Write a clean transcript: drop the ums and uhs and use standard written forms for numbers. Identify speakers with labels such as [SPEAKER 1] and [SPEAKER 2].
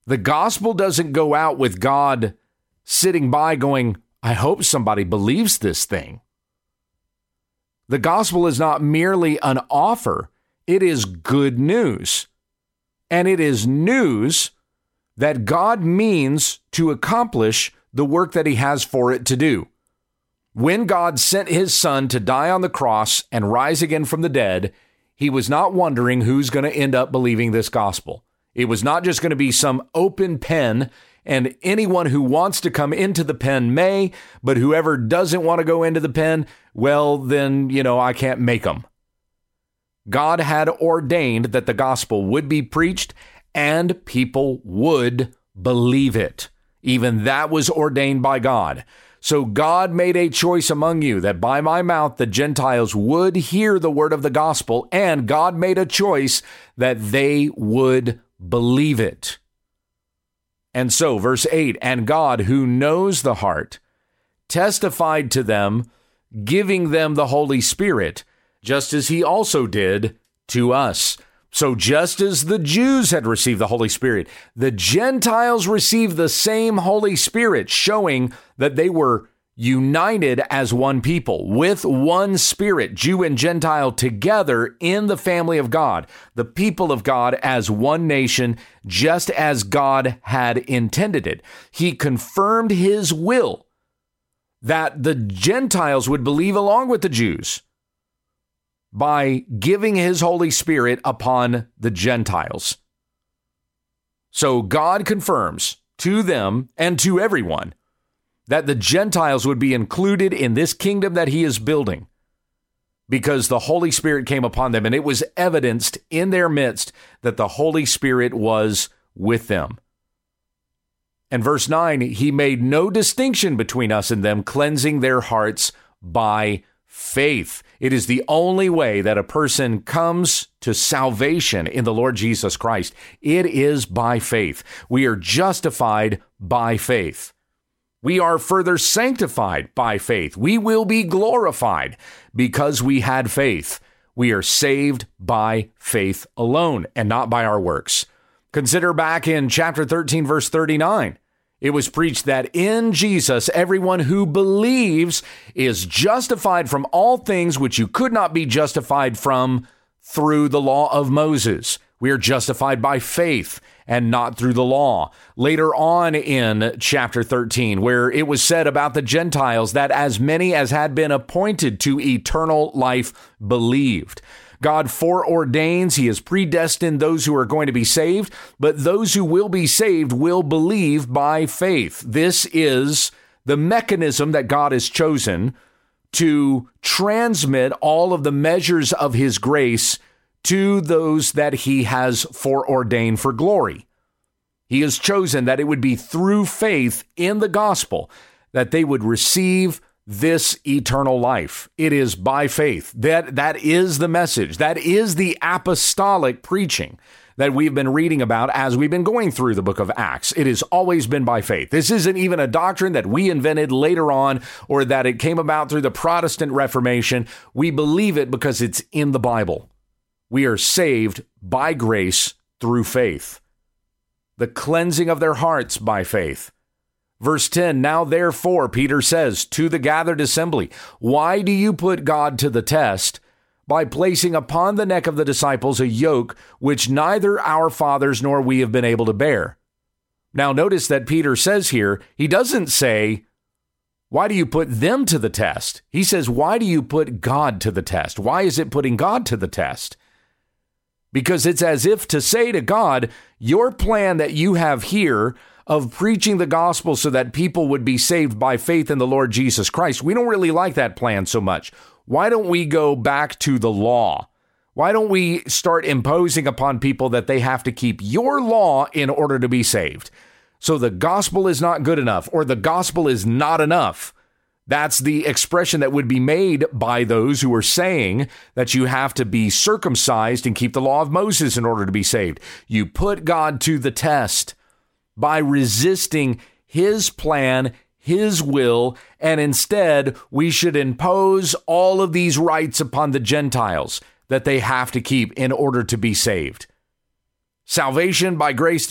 [SPEAKER 1] The gospel doesn't go out with God sitting by going, I hope somebody believes this thing. The gospel is not merely an offer. It is good news. And it is news that God means to accomplish the work that he has for it to do. When God sent his son to die on the cross and rise again from the dead, he was not wondering who's going to end up believing this gospel. It was not just going to be some open pen and anyone who wants to come into the pen may, but whoever doesn't want to go into the pen, well, then, I can't make them. God had ordained that the gospel would be preached and people would believe it. Even that was ordained by God. So God made a choice among you that by my mouth the Gentiles would hear the word of the gospel, and God made a choice that they would believe it. And so, verse 8, and God, who knows the heart, testified to them, giving them the Holy Spirit, just as he also did to us. So just as the Jews had received the Holy Spirit, the Gentiles received the same Holy Spirit, showing that they were united as one people, with one Spirit, Jew and Gentile together in the family of God, the people of God as one nation, just as God had intended it. He confirmed his will that the Gentiles would believe along with the Jews by giving his Holy Spirit upon the Gentiles. So God confirms to them and to everyone that the Gentiles would be included in this kingdom that he is building because the Holy Spirit came upon them, and it was evidenced in their midst that the Holy Spirit was with them. And verse 9, he made no distinction between us and them, cleansing their hearts by faith. It is the only way that a person comes to salvation in the Lord Jesus Christ. It is by faith. We are justified by faith. We are further sanctified by faith. We will be glorified because we had faith. We are saved by faith alone and not by our works. Consider back in chapter 13, verse 39. It was preached that in Jesus, everyone who believes is justified from all things which you could not be justified from through the law of Moses. We are justified by faith and not through the law. Later on in chapter 13, where it was said about the Gentiles that as many as had been appointed to eternal life believed. God foreordains, he has predestined those who are going to be saved, but those who will be saved will believe by faith. This is the mechanism that God has chosen to transmit all of the measures of his grace to those that he has foreordained for glory. He has chosen that it would be through faith in the gospel that they would receive this eternal life. It is by faith. That is the message. That is the apostolic preaching that we've been reading about as we've been going through the book of Acts. It has always been by faith. This isn't even a doctrine that we invented later on or that it came about through the Protestant Reformation. We believe it because it's in the Bible. We are saved by grace through faith. The cleansing of their hearts by faith. Verse 10, now therefore, Peter says to the gathered assembly, why do you put God to the test by placing upon the neck of the disciples a yoke which neither our fathers nor we have been able to bear? Now notice that Peter says here, he doesn't say, why do you put them to the test? He says, why do you put God to the test? Why is it putting God to the test? Because it's as if to say to God, your plan that you have here of preaching the gospel so that people would be saved by faith in the Lord Jesus Christ, we don't really like that plan so much. Why don't we go back to the law? Why don't we start imposing upon people that they have to keep your law in order to be saved? So the gospel is not good enough, or the gospel is not enough. That's the expression that would be made by those who are saying that you have to be circumcised and keep the law of Moses in order to be saved. You put God to the test by resisting his plan, his will, and instead we should impose all of these rights upon the Gentiles that they have to keep in order to be saved. Salvation by grace